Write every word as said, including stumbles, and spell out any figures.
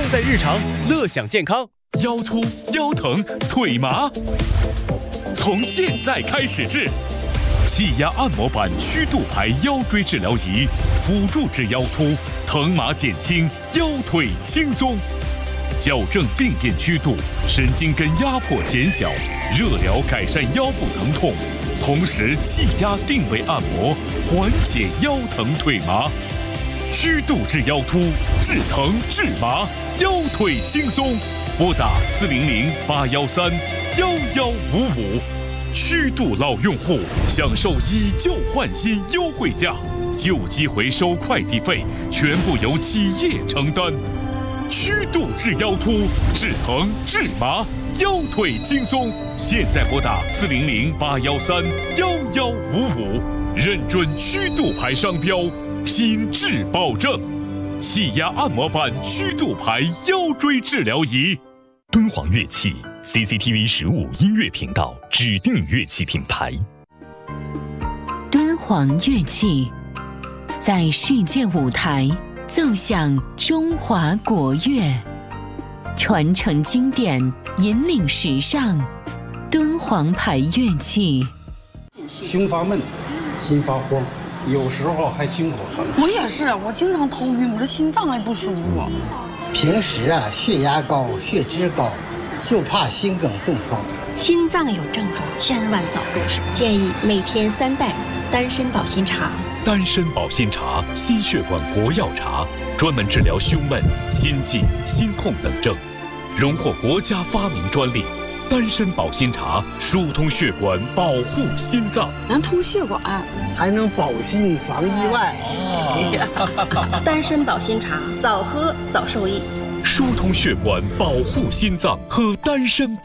用在日常，乐享健康。 腰突、腰疼、腿麻，从现在开始治。气压按摩板曲度牌腰椎治疗仪，辅助治腰突，疼麻减轻，腰腿轻松。矫正病变曲度，神经根压迫减小，热疗改善腰部疼痛，同时气压定位按摩，缓解腰疼腿麻。曲度治腰突，治疼治麻，腰腿轻松。拨打四零零八幺三幺幺五五，曲度老用户享受以旧换新优惠价，旧机回收快递费全部由企业承担。曲度治腰突，治疼治麻，腰腿轻松。现在拨打四零零八幺三幺幺五五，认准曲度牌商标，品质保证。气压按摩板曲度牌腰椎治疗仪。敦煌乐器 C C T V 十五音乐频道指定乐器品牌。 敦煌乐器在世界舞台奏响中华国乐，传承经典，引领时尚。敦煌牌乐器。 胸发闷，心发慌，有时候还心口疼。 我也是，我经常头晕，我这心脏还不舒服。 平时啊，血压高，血脂高，就怕心梗中风。 心脏有症状，千万早入手。建议每天三袋丹参保心茶。 丹参保心茶，心血管国药茶，专门治疗胸闷、心悸、心痛等症，荣获国家发明专利。丹参保心茶疏通血管，保护心脏， 能通血管， 还能保心防意外。 哦、丹参保心茶，早喝早受益。 疏通血管，保护心脏，喝丹参保。